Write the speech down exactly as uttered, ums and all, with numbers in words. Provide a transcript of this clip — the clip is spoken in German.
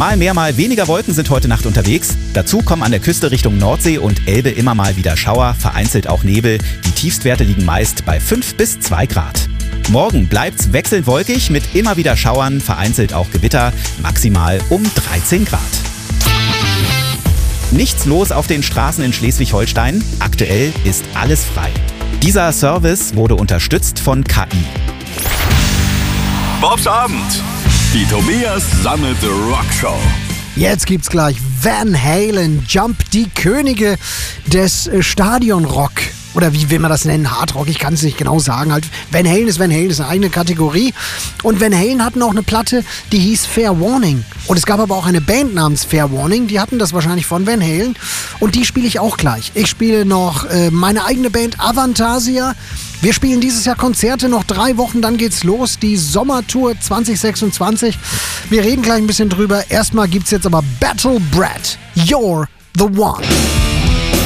Mal mehr, mal weniger Wolken sind heute Nacht unterwegs. Dazu kommen an der Küste Richtung Nordsee und Elbe immer mal wieder Schauer, vereinzelt auch Nebel. Die Tiefstwerte liegen meist bei fünf bis zwei Grad. Morgen bleibt's wechselnd wolkig mit immer wieder Schauern, vereinzelt auch Gewitter, maximal um dreizehn Grad. Nichts los auf den Straßen in Schleswig-Holstein. Aktuell ist alles frei. Dieser Service wurde unterstützt von K I. Bobs Abend. Die Tobias Sammelte Rockshow. Jetzt gibt's gleich Van Halen, Jump, die Könige des Stadionrock. Oder wie will man das nennen? Hardrock, ich kann es nicht genau sagen. Halt, Van Halen ist Van Halen, ist eine eigene Kategorie. Und Van Halen hatten auch eine Platte, die hieß Fair Warning. Und es gab aber auch eine Band namens Fair Warning, die hatten das wahrscheinlich von Van Halen. Und die spiele ich auch gleich. Ich spiele noch äh, meine eigene Band Avantasia. Wir spielen dieses Jahr Konzerte, noch drei Wochen, dann geht's los. Die Sommertour zwanzig sechsundzwanzig. Wir reden gleich ein bisschen drüber. Erstmal gibt's jetzt aber Battle Brat. You're the One.